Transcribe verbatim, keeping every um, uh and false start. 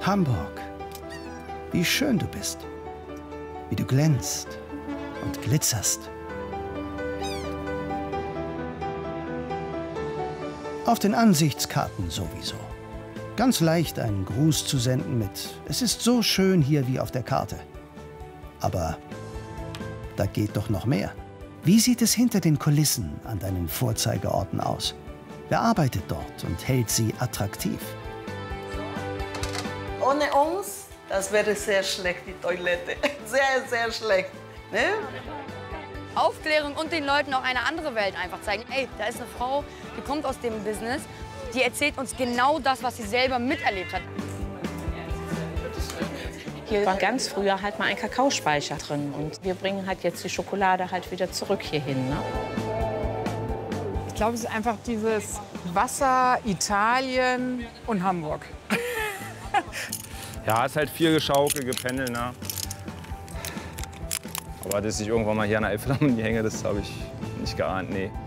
Hamburg, wie schön du bist, wie du glänzt und glitzerst. Auf den Ansichtskarten sowieso. Ganz leicht einen Gruß zu senden mit „Es ist so schön hier wie auf der Karte". Aber da geht doch noch mehr. Wie sieht es hinter den Kulissen an deinen Vorzeigeorten aus? Wer arbeitet dort und hält sie attraktiv? Ohne uns, das wäre sehr schlecht, die Toilette. Sehr, sehr schlecht. Ne? Aufklärung und den Leuten auch eine andere Welt einfach zeigen. Ey, da ist eine Frau, die kommt aus dem Business, die erzählt uns genau das, was sie selber miterlebt hat. Hier war ganz früher halt mal ein Kakaospeicher drin und wir bringen halt jetzt die Schokolade halt wieder zurück hierhin. Ne? Ich glaube, es ist einfach dieses Wasser, Italien und Hamburg. Ja, es ist halt viel Geschaukel, Gependel, ne? Aber dass ich irgendwann mal hier an der Elbphilharmonie hänge, das habe ich nicht geahnt, nee.